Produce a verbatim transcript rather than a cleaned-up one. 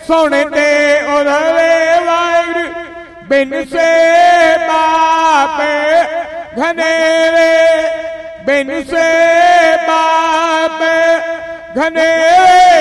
सोने ते उधले वाहिगुरु बिन से बाप घनेरे बिन से बाप घनेरे